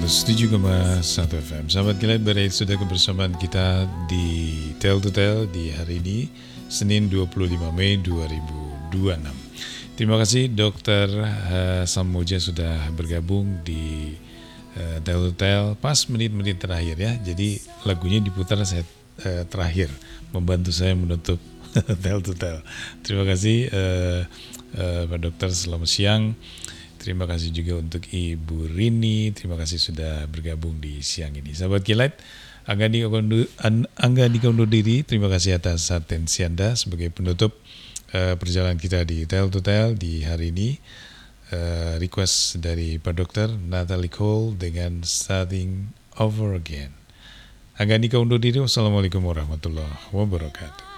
107,1 FM. Sahabat Gilead, berakhir sudah kebersamaan kita di Tell to Tell di hari ini, Senin 25 Mei 2026. Terima kasih Dr. Samuja sudah bergabung di Tell to Tell pas menit-menit terakhir ya. Jadi lagunya diputar saya terakhir, membantu saya menutup Tell to Tell. Terima kasih Pak Dokter, selamat siang. Terima kasih juga untuk Ibu Rini. Terima kasih sudah bergabung di siang ini. Sahabat Gilead, Angga Dika undur diri. Terima kasih atas atensi Anda sebagai penutup perjalanan kita di Tell to Tell di hari ini. Request dari Pak Dokter Natalie Cole dengan Starting Over Again. Angga Dika undur diri. Wassalamualaikum warahmatullahi wabarakatuh.